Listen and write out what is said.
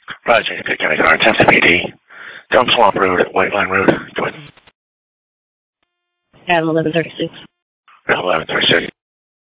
Roger, Pitt County Car, 10 PD. Gum Swamp Road at White Line Road. Go ahead. At 1136. At 1136.